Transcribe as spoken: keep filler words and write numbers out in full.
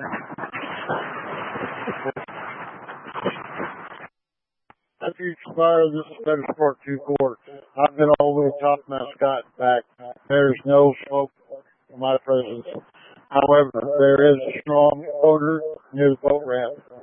That's huge fire. This is Better Sport two four. I've been all the way top Mascot back. There's no smoke for my presence. However, there is a strong odor near the boat ramp.